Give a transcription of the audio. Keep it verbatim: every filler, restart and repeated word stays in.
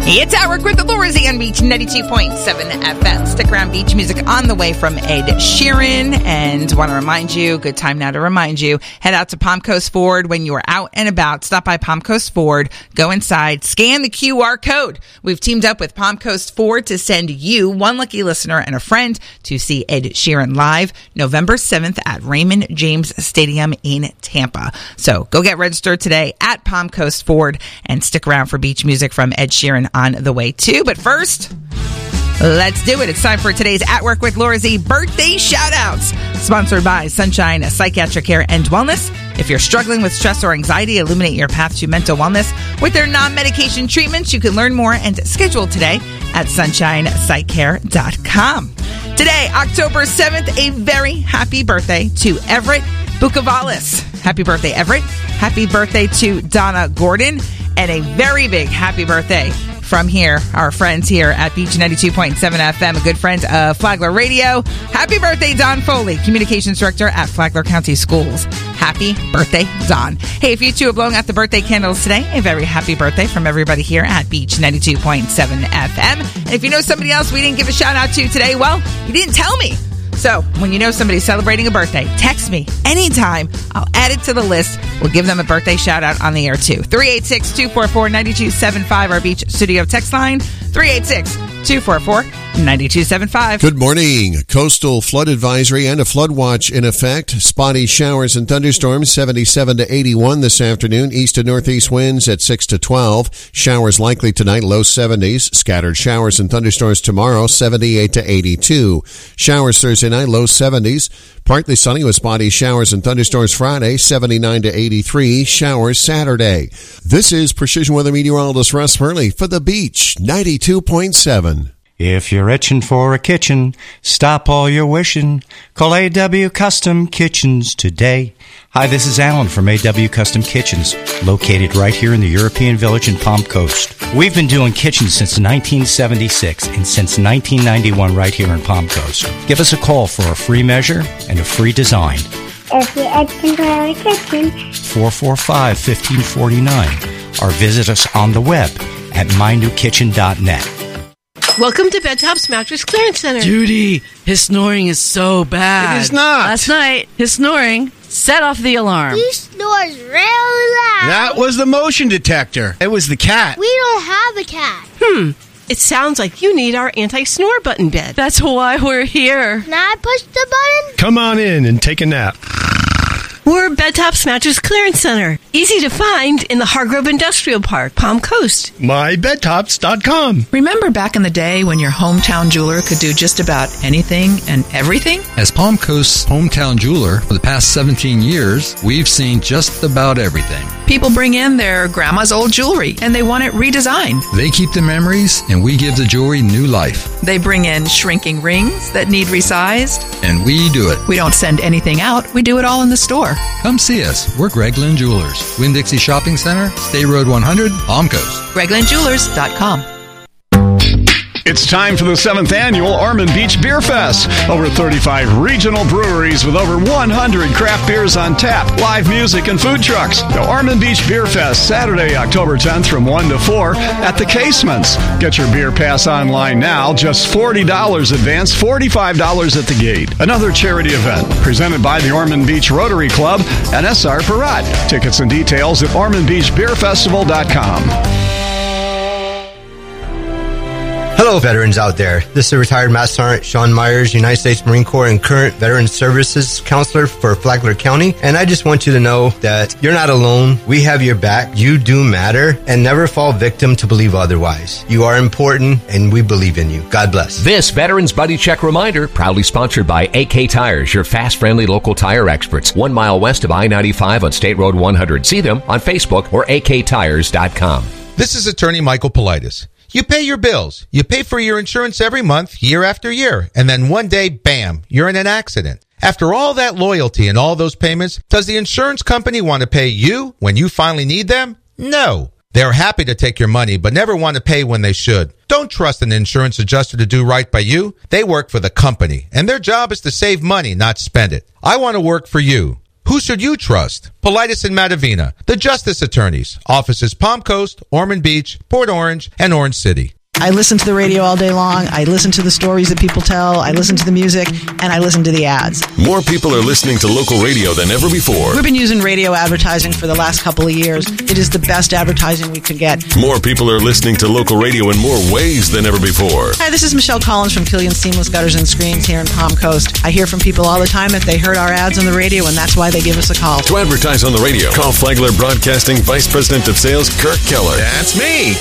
It's At Work with the Lorzy on Beach ninety-two point seven F M. Stick around, beach music on the way from Ed Sheeran. And want to remind you, good time now to remind you, head out to Palm Coast Ford when you are out and about. Stop by Palm Coast Ford, go inside, scan the Q R code. We've teamed up with Palm Coast Ford to send you, one lucky listener and a friend, to see Ed Sheeran live November seventh at Raymond James Stadium in Tampa. So go get registered today at Palm Coast Ford and stick around for beach music from Ed Sheeran on the way too. But first, let's do it. It's time for today's At Work with Lorzy birthday shout-outs. Sponsored by Sunshine Psychiatric Care and Wellness. If you're struggling with stress or anxiety, illuminate your path to mental wellness with their non-medication treatments. You can learn more and schedule today at sunshine psych care dot com. Today, October seventh, a very happy birthday to Everett Bukavalis. Happy birthday, Everett. Happy birthday to Donna Gordon. And a very big happy birthday from here, our friends here at Beach ninety-two point seven F M, a good friend of Flagler Radio. Happy birthday, Don Foley, Communications Director at Flagler County Schools. Happy birthday, Don. Hey, if you two are blowing out the birthday candles today, a very happy birthday from everybody here at Beach ninety-two point seven F M. And if you know somebody else we didn't give a shout out to today, well, you didn't tell me. So, when you know somebody's celebrating a birthday, text me anytime. I'll add it to the list. We'll give them a birthday shout out on the air too. three eight six, two four four, nine two seven five, our Beach Studio text line. three eight six, two four four, nine two seven five. Good morning. Coastal flood advisory and a flood watch in effect. Spotty showers and thunderstorms, seventy-seven to eighty-one this afternoon. East to northeast winds at six to twelve. Showers likely tonight, low seventies. Scattered showers and thunderstorms tomorrow, seventy-eight to eighty-two. Showers Thursday night, low seventies. Partly sunny with spotty showers and thunderstorms Friday, seventy-nine to eighty-three. Showers Saturday. This is Precision Weather Meteorologist Russ Hurley for the Beach ninety-two point seven. If you're itching for a kitchen, stop all your wishing. Call A W Custom Kitchens today. Hi, this is Alan from A W Custom Kitchens, located right here in the European Village in Palm Coast. We've been doing kitchens since nineteen seventy-six and since nineteen ninety-one right here in Palm Coast. Give us a call for a free measure and a free design. If you're itching for a kitchen, four four five, one five four nine, or visit us on the web at my new kitchen dot net. Welcome to Bedtop's Mattress Clearance Center. Judy, his snoring is so bad. It is not. Last night, his snoring set off the alarm. he snores real loud. That was the motion detector. It was the cat. We don't have a cat. Hmm. It sounds like you need our anti-snore button bed. That's why we're here. Can I push the button? Come on in and take a nap. We're Bedtop's Mattress Clearance Center. Easy to find in the Hargrove Industrial Park, Palm Coast. my bed tops dot com. Remember back in the day when your hometown jeweler could do just about anything and everything? As Palm Coast's hometown jeweler for the past seventeen years, we've seen just about everything. People bring in their grandma's old jewelry and they want it redesigned. They keep the memories and we give the jewelry new life. They bring in shrinking rings that need resized. And we do it. We don't send anything out. We do it all in the store. Come see us. We're Gregland Jewelers. Winn-Dixie Shopping Center, State Road one hundred, Palm Coast. Gregland Jewelers dot com. It's time for the seventh annual Ormond Beach Beer Fest. Over thirty-five regional breweries with over one hundred craft beers on tap, live music, and food trucks. The Ormond Beach Beer Fest, Saturday, October tenth from one to four at the Casements. Get your beer pass online now, just forty dollars advance, forty-five dollars at the gate. Another charity event presented by the Ormond Beach Rotary Club and S R Parat. Tickets and details at ormond beach beer festival dot com. Hello, veterans out there. This is retired Master Sergeant Sean Myers, United States Marine Corps and current Veteran Services Counselor for Flagler County. And I just want you to know that you're not alone. We have your back. You do matter. And never fall victim to believe otherwise. You are important, and we believe in you. God bless. This Veterans Buddy Check reminder, proudly sponsored by A K Tires, your fast, friendly local tire experts. One mile west of I ninety-five on State Road one hundred. See them on Facebook or a k tires dot com. This is Attorney Michael Politis. You pay your bills. You pay for your insurance every month, year after year. And then one day, bam, you're in an accident. After all that loyalty and all those payments, does the insurance company want to pay you when you finally need them? No. They're happy to take your money, but never want to pay when they should. Don't trust an insurance adjuster to do right by you. They work for the company, and their job is to save money, not spend it. I want to work for you. Who should you trust? Politis and Matavina, the Justice Attorneys. Offices Palm Coast, Ormond Beach, Port Orange, and Orange City. I listen to the radio all day long. I listen to the stories that people tell. I listen to the music, and I listen to the ads. More people are listening to local radio than ever before. We've been using radio advertising for the last couple of years. It is the best advertising we could get. More people are listening to local radio in more ways than ever before. Hi, this is Michelle Collins from Killian Seamless Gutters and Screens here in Palm Coast. I hear from people all the time that they heard our ads on the radio, and that's why they give us a call. To advertise on the radio, call Flagler Broadcasting Vice President of Sales, Kirk Keller. That's me.